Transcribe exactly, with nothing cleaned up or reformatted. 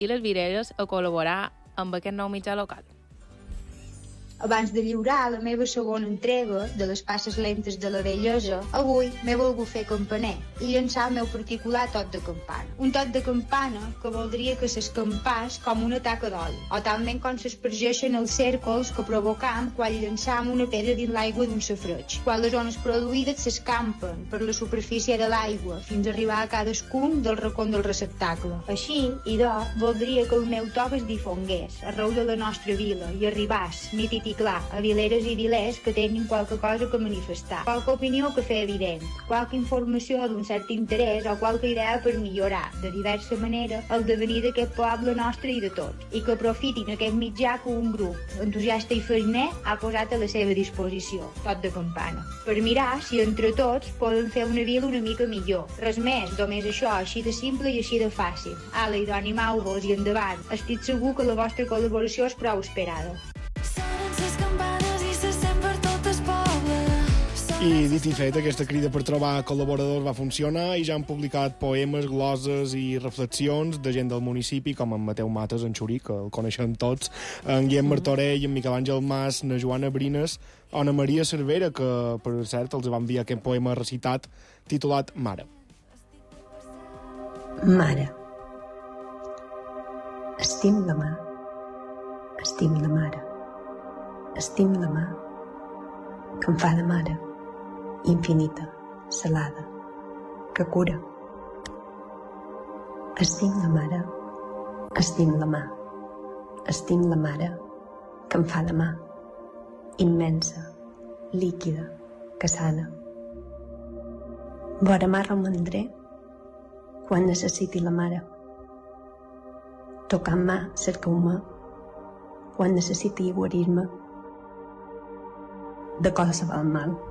i les vireres a col·laborar amb aquest nou mitjà local. Abans de lliurar la meva segona entrega de les passes lentes de la bellesa, avui m'he volgut fer campaner i llançar el meu particular toc de campana. Un toc de campana que voldria que s'escampàs com una taca d'oli, o talment com s'espargeixen els cèrcols que provocam quan llançam una pedra dins l'aigua d'un safareig. Quan les ones produïdes s'escampen per la superfície de l'aigua fins a arribar a cadascun del racó del receptacle. Així, idò, voldria que el meu toc es difongués arreu de la nostra vila i arribàs, nit i clar, a vileres i vilers que tinguin qualque cosa que manifestar, qualque opinió que fer evident, qualque informació d'un cert interès o qualque idea per millorar, de diversa manera, el devenir d'aquest poble nostre i de tots, i que aprofitin aquest mitjà que un grup entusiasta i fariner ha posat a la seva disposició, tot de campana, per mirar si entre tots poden fer una vila una mica millor. Res més, només això, així de simple i així de fàcil. Ala, i animeu-vos i endavant. Estic segur que la vostra col·laboració és prou esperada. I dit i fet, aquesta crida per trobar col·laboradors va funcionar i ja han publicat poemes, gloses i reflexions de gent del municipi, com en Mateu Mates, en Xuri, que el coneixem tots, en Guillem Martorell, en Miquel Àngel Mas, na Joana Brines, o na Maria Cervera, que, per cert, els va enviar aquest poema recitat titulat Mare. Mare. Estim la mà. Estim la mare. Estim la mà que em fa de mare, infinita, salada, que cura. Estim la mare, estim la mà, estim la mare que em fa de mà, immensa, líquida, que sana. Vora mà romandré quan necessiti la mare, tocant mà cercau-me quan necessiti guarir-me de qualsevol mal.